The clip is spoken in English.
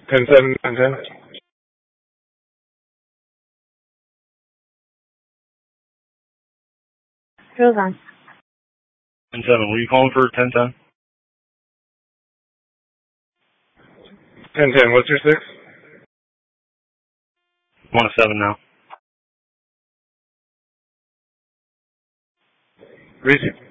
10-7, 10-10. Hold on. 10-7, were you calling for 10-10? 10-10, what's your 6? I'm on a 7 now. Greasy.